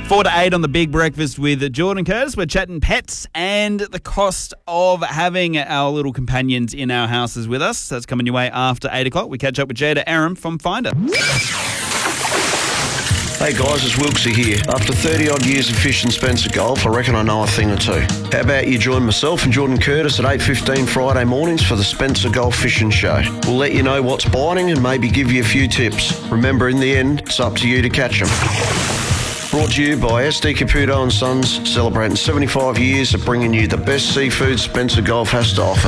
4 to 8 on the Big Breakfast with Jordan Curtis. We're chatting pets and the cost of having our little companions in our houses with us. That's coming your way after 8 o'clock. We catch up with Jada Aram from Finder. Hey guys, it's Wilksy here. After 30 odd years of fishing Spencer Gulf, I reckon I know a thing or two. How about you join myself and Jordan Curtis at 8:15 Friday mornings for the Spencer Gulf Fishing Show. We'll let you know what's biting and maybe give you a few tips. Remember, in the end, it's up to you to catch them. Brought to you by SD Caputo and Sons, celebrating 75 years of bringing you the best seafood Spencer Gulf has to offer.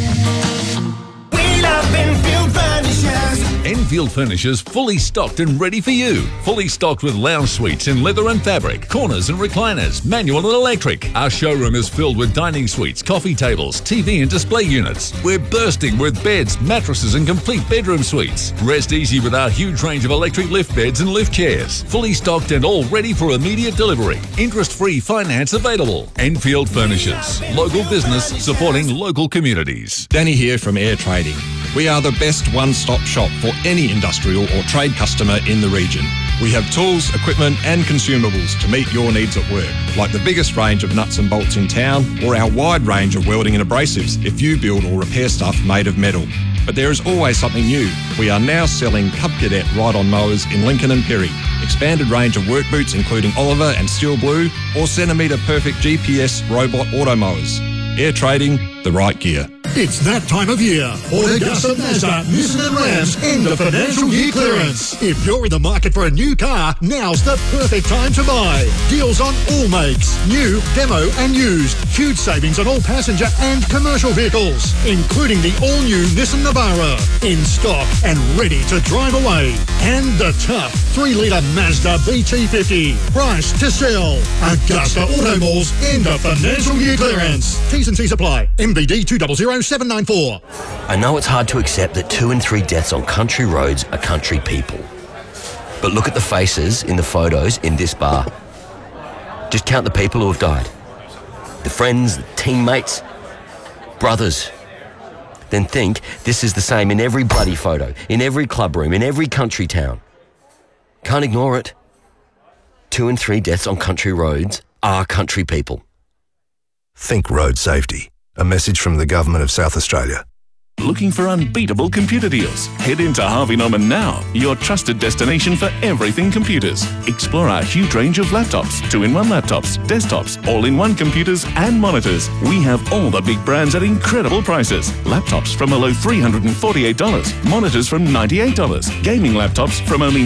We love Enfield Furnishers. Enfield Furnishers fully stocked and ready for you. Fully stocked with lounge suites in leather and fabric, corners and recliners, manual and electric. Our showroom is filled with dining suites, coffee tables, TV and display units. We're bursting with beds, mattresses and complete bedroom suites. Rest easy with our huge range of electric lift beds and lift chairs. Fully stocked and all ready for immediate delivery. Interest-free finance available. Enfield Furnishers. Local business supporting local communities. Danny here from Air Trading. We are the best one-stop shop for any industrial or trade customer in the region. We have tools, equipment and consumables to meet your needs at work, like the biggest range of nuts and bolts in town or our wide range of welding and abrasives if you build or repair stuff made of metal. But there is always something new. We are now selling Cub Cadet ride-on mowers in Lincoln and Perry, expanded range of work boots including Oliver and Steel Blue, or Centimetre Perfect GPS robot auto mowers. Air Trading, the right gear. It's that time of year. Augusta Mazda, Nissan and Rams end of financial year clearance. If you're in the market for a new car, now's the perfect time to buy. Deals on all makes, new, demo and used. Huge savings on all passenger and commercial vehicles, including the all-new Nissan Navara. In stock and ready to drive away. And the tough 3-litre Mazda BT50. Price to sell. Augusta Auto Malls end of financial year clearance. T's and C's apply. MBD 200794. I know it's hard to accept that 2 in 3 deaths on country roads are country people. But look at the faces in the photos in this bar. Just count the people who have died. The friends, the teammates, brothers. Then think this is the same in every bloody photo, in every club room, in every country town. Can't ignore it. 2 in 3 deaths on country roads are country people. Think road safety. A message from the Government of South Australia. Looking for unbeatable computer deals? Head into Harvey Norman now, your trusted destination for everything computers. Explore our huge range of laptops, 2-in-1 laptops, desktops, all-in-one computers and monitors. We have all the big brands at incredible prices. Laptops from a low $348, monitors from $98, gaming laptops from only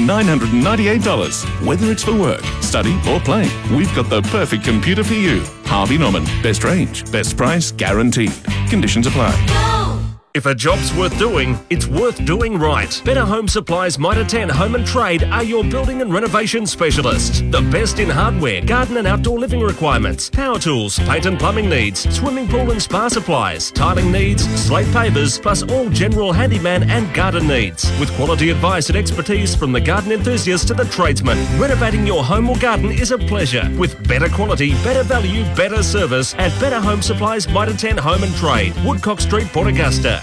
$998. Whether it's for work, study or play, we've got the perfect computer for you. Harvey Norman, best range, best price, guaranteed. Conditions apply. If a job's worth doing, it's worth doing right. Better Home Supplies Mitre 10 Home and Trade are your building and renovation specialists. The best in hardware, garden and outdoor living requirements, power tools, paint and plumbing needs, swimming pool and spa supplies, tiling needs, slate pavers, plus all general handyman and garden needs. With quality advice and expertise from the garden enthusiast to the tradesman, renovating your home or garden is a pleasure. With better quality, better value, better service at Better Home Supplies Mitre 10 Home and Trade, Woodcock Street, Port Augusta.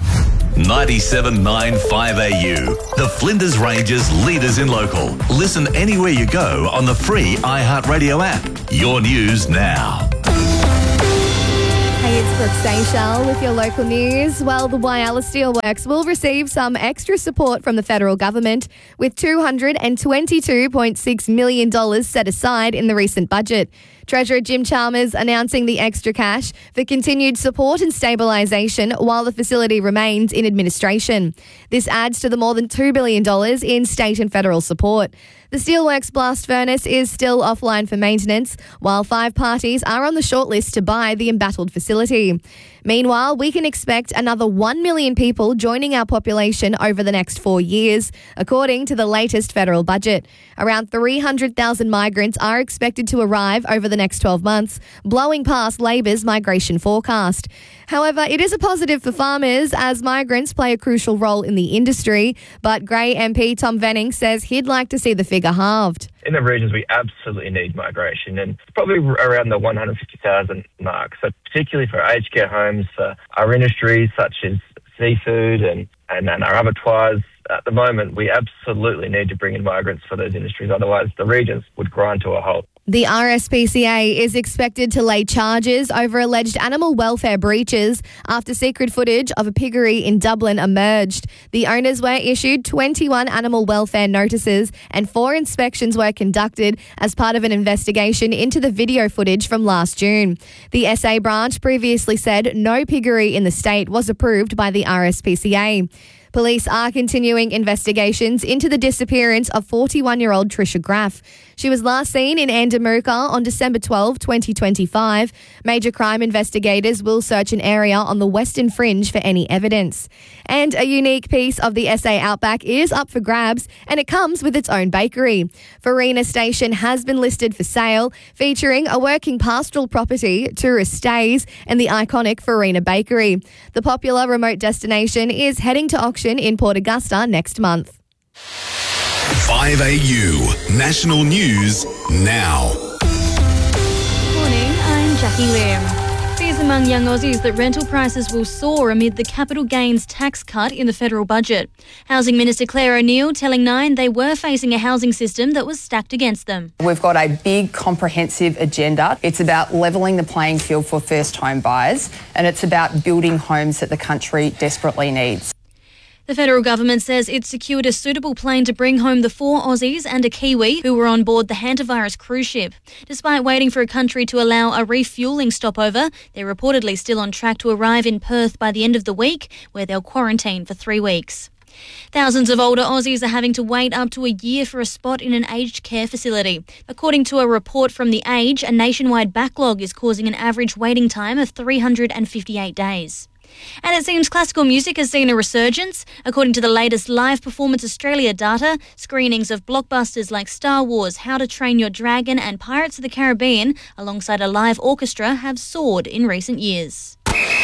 97.9 5AU, the Flinders Ranges leaders in local. Listen anywhere you go on the free iHeartRadio app. Your news now. Hey, it's Brooke Seychelles with your local news. Well, the Whyalla Steelworks will receive some extra support from the federal government with $222.6 million set aside in the recent budget. Treasurer Jim Chalmers announcing the extra cash for continued support and stabilisation while the facility remains in administration. This adds to the more than $2 billion in state and federal support. The Steelworks blast furnace is still offline for maintenance, while 5 parties are on the shortlist to buy the embattled facility. Meanwhile, we can expect another 1 million people joining our population over the next 4 years, according to the latest federal budget. Around 300,000 migrants are expected to arrive over the next 12 months, blowing past Labor's migration forecast. However, it is a positive for farmers as migrants play a crucial role in the industry, but Grey MP Tom Venning says he'd like to see the figure halved. In the regions, we absolutely need migration, and it's probably around the 150,000 mark. So particularly for aged care homes, for our industries such as seafood and our abattoirs, at the moment, we absolutely need to bring in migrants for those industries. Otherwise, the regions would grind to a halt. The RSPCA is expected to lay charges over alleged animal welfare breaches after secret footage of a piggery in Dublin emerged. The owners were issued 21 animal welfare notices and 4 inspections were conducted as part of an investigation into the video footage from last June. The SA branch previously said no piggery in the state was approved by the RSPCA. Police are continuing investigations into the disappearance of 41-year-old Trisha Graff. She was last seen in Andermuka on December 12, 2025. Major crime investigators will search an area on the Western Fringe for any evidence. And a unique piece of the SA Outback is up for grabs, and it comes with its own bakery. Farina Station has been listed for sale, featuring a working pastoral property, tourist stays, and the iconic Farina Bakery. The popular remote destination is heading to auction in Port Augusta next month. 5AU National News now. Morning, I'm Jackie Lim. Fears among young Aussies that rental prices will soar amid the capital gains tax cut in the federal budget. Housing Minister Claire O'Neil telling Nine they were facing a housing system that was stacked against them. We've got a big comprehensive agenda. It's about levelling the playing field for first home buyers, and it's about building homes that the country desperately needs. The federal government says it secured a suitable plane to bring home the 4 Aussies and a Kiwi who were on board the hantavirus cruise ship. Despite waiting for a country to allow a refuelling stopover, they're reportedly still on track to arrive in Perth by the end of the week, where they'll quarantine for 3 weeks. Thousands of older Aussies are having to wait up to a year for a spot in an aged care facility. According to a report from The Age, a nationwide backlog is causing an average waiting time of 358 days. And it seems classical music has seen a resurgence. According to the latest Live Performance Australia data, screenings of blockbusters like Star Wars, How to Train Your Dragon and Pirates of the Caribbean, alongside a live orchestra, have soared in recent years.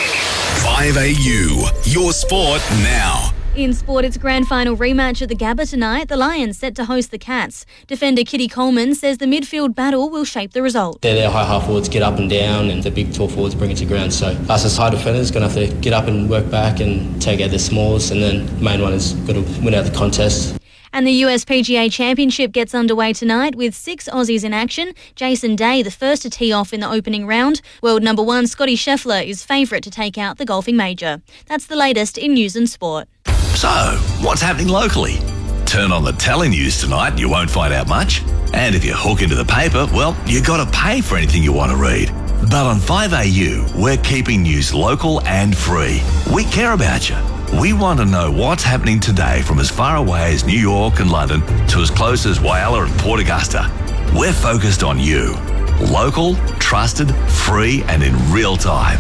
5AU, your sport now. In sport, it's grand final rematch at the Gabba tonight. The Lions set to host the Cats. Defender Kitty Coleman says the midfield battle will shape the result. Their high half forwards get up and down, and the big tall forwards bring it to ground. So us as high defenders going to have to get up and work back and take out the smalls, and then the main one is got to win out the contest. And the US PGA Championship gets underway tonight with 6 Aussies in action. Jason Day, the first to tee off in the opening round. World number 1 Scotty Scheffler is favourite to take out the golfing major. That's the latest in news and sport. So, what's happening locally? Turn on the telenews tonight, you won't find out much. And if you hook into the paper, well, you got to pay for anything you want to read. But on 5AU, we're keeping news local and free. We care about you. We want to know what's happening today from as far away as New York and London to as close as Whyalla and Port Augusta. We're focused on you. Local, trusted, free and in real time.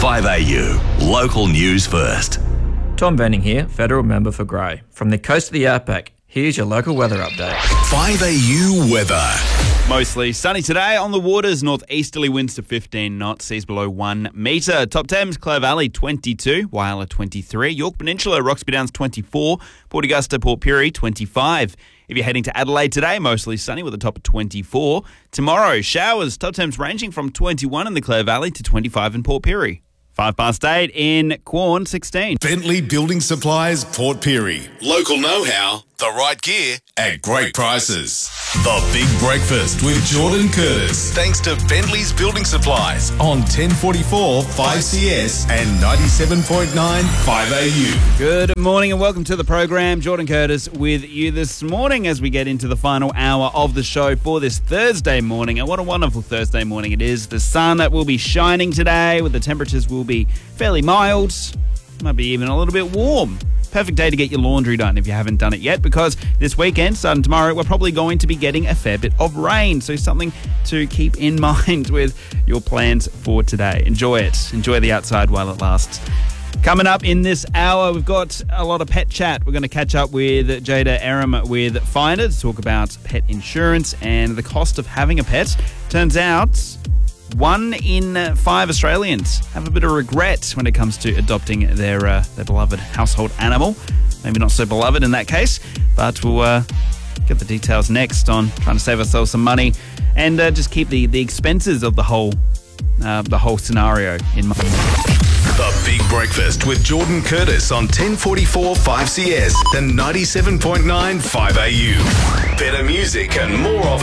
5AU, local news first. Tom Benning here, Federal Member for Grey. From the coast of the Outback, here's your local weather update. 5AU weather. Mostly sunny today on the waters. Northeasterly winds to 15 knots, seas below 1 metre. Top Thames, Clare Valley 22, Whyalla 23, York Peninsula, Roxby Downs 24, Port Augusta, Port Pirie 25. If you're heading to Adelaide today, mostly sunny with a top of 24. Tomorrow, showers, Top Thames ranging from 21 in the Clare Valley to 25 in Port Pirie. 8:05 in Quorn, 16. Bentley Building Supplies, Port Pirie. Local know-how, the right gear at great prices. The Big Breakfast with Jordan Curtis. Thanks to Bentley's Building Supplies on 1044 5CS and 97.9 5AU. Good morning and welcome to the program. Jordan Curtis with you this morning as we get into the final hour of the show for this Thursday morning. And what a wonderful Thursday morning it is. The sun that will be shining today, with the temperatures will be fairly mild, might be even a little bit warm. Perfect day to get your laundry done if you haven't done it yet, because this weekend, starting tomorrow, we're probably going to be getting a fair bit of rain. So something to keep in mind with your plans for today. Enjoy it. Enjoy the outside while it lasts. Coming up in this hour, we've got a lot of pet chat. We're going to catch up with Jada Aram with Finder to talk about pet insurance and the cost of having a pet. Turns out 1 in 5 Australians have a bit of regret when it comes to adopting their beloved household animal. Maybe not so beloved in that case, but we'll get the details next on trying to save ourselves some money and just keep the expenses of the whole scenario in mind. The Big Breakfast with Jordan Curtis on 1044 5CS and 97.9 5AU. Better music and more of